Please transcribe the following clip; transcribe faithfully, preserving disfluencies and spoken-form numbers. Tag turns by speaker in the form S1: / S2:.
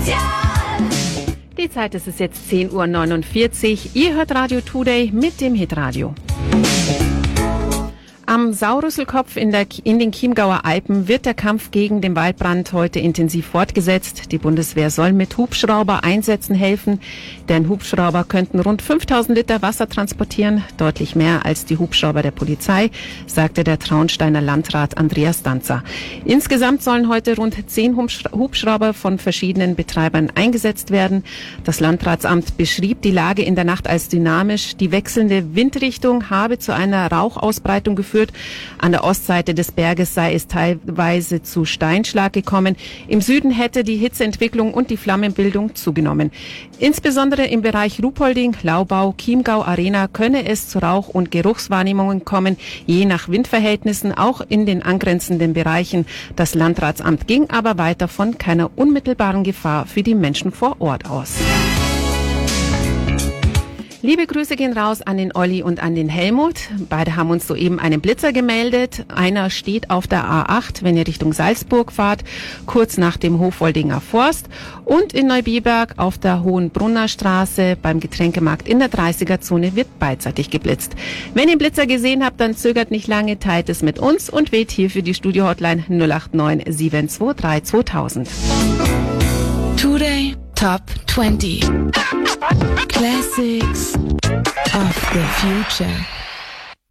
S1: Die Zeit ist es jetzt zehn Uhr neunundvierzig. Ihr hört Radio Today mit dem Hitradio. Am Saurüsselkopf in, der, in den Chiemgauer Alpen wird der Kampf gegen den Waldbrand heute intensiv fortgesetzt. Die Bundeswehr soll mit Hubschrauber-Einsätzen helfen, denn Hubschrauber könnten rund fünftausend Liter Wasser transportieren, deutlich mehr als die Hubschrauber der Polizei, sagte der Traunsteiner Landrat Andreas Danzer. Insgesamt sollen heute rund zehn Hubschrauber von verschiedenen Betreibern eingesetzt werden. Das Landratsamt beschrieb die Lage in der Nacht als dynamisch. Die wechselnde Windrichtung habe zu einer Rauchausbreitung geführt. An der Ostseite des Berges sei es teilweise zu Steinschlag gekommen. Im Süden hätte die Hitzeentwicklung und die Flammenbildung zugenommen. Insbesondere im Bereich Ruhpolding, Laubau, Chiemgau, Arena könne es zu Rauch- und Geruchswahrnehmungen kommen, je nach Windverhältnissen, auch in den angrenzenden Bereichen. Das Landratsamt ging aber weiter von keiner unmittelbaren Gefahr für die Menschen vor Ort aus. Liebe Grüße gehen raus an den Olli und an den Helmut. Beide haben uns soeben einen Blitzer gemeldet. Einer steht auf der A acht, wenn ihr Richtung Salzburg fahrt, kurz nach dem Hofwoldinger Forst. Und in Neubiberg auf der Hohenbrunner Straße beim Getränkemarkt in der dreißiger-Zone wird beidseitig geblitzt. Wenn ihr Blitzer gesehen habt, dann zögert nicht lange, teilt es mit uns und wählt hier für die Studio-Hotline null acht neun sieben zwei drei zweitausend.
S2: Today Top twenty Classics of the Future.